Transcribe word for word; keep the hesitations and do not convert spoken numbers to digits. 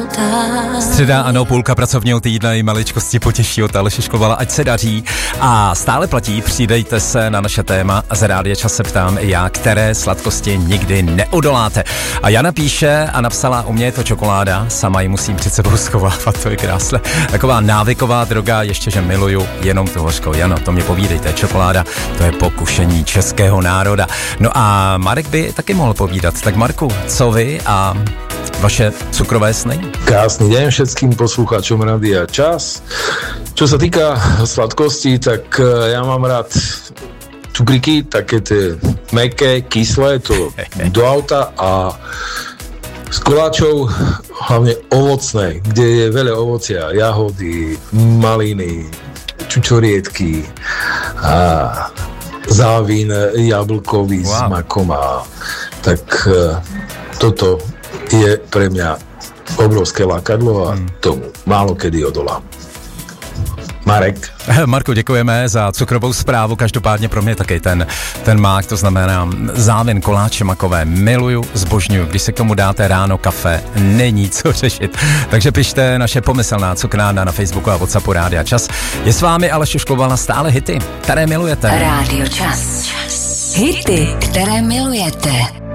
Středa, ano, půlka pracovního týdne i maličkosti potěší od Aleše Šklovala, ať se daří. A stále platí, přidejte se na naše téma, z Rádia Čas se ptám i já, které sladkosti nikdy neodoláte. A Jana píše a napsala, u mě je to čokoláda, sama ji musím před sebou schovávat, to je krásné. Taková návyková droga, ještě že miluju jenom tu hořkou. Jano, to mě povídejte, čokoláda, to je pokušení českého národa. No a Marek by taky mohl povídat. Tak Marku, co vy a vaše cukrové sny? Krásny deň všetkým poslucháčom Rádia Čas. Čo sa týka sladkosti, tak ja mám rád cukriky, také tie mäkké, kyslé, to do auta a z koláčov hlavne ovocné, kde je veľa ovocia, jahody, maliny, čučoriedky a závín jablkový wow. s makom a tak toto je pre mňa obrovské lákadlo a hmm. tomu málo kedy odolám. Marek. Marku, děkujeme za cukrovou zprávu, každopádně pro mě taky ten, ten mák, to znamená závěn koláče makové, miluju, zbožňuju, když se k tomu dáte ráno kafe, není co řešit. Takže pište naše pomyslná cukrárna na Facebooku a WhatsAppu Rádia Čas. Je s vámi Aleš Šklovala, stále hity, které milujete. Rádio Čas. Hity, které milujete.